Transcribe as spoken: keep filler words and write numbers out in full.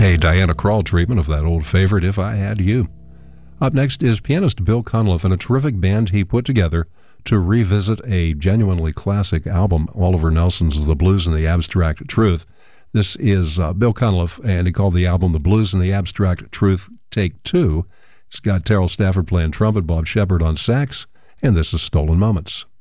a Diana Krall treatment of that old favorite, If I Had You. Up next is pianist Bill Cunliffe and a terrific band he put together to revisit a genuinely classic album, Oliver Nelson's The Blues and the Abstract Truth. This is uh, Bill Cunliffe, and he called the album The Blues and the Abstract Truth Take Two. He's got Terrell Stafford playing trumpet, Bob Shepard on sax, and this is Stolen Moments.